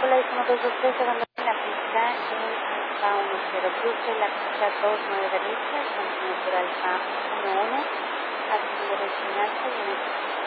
Hola, es 1223, segundo en la pista en Alfa 10, cruce la pista 29 derecha, continuo por Alfa 11, hacia derecha en alto y en el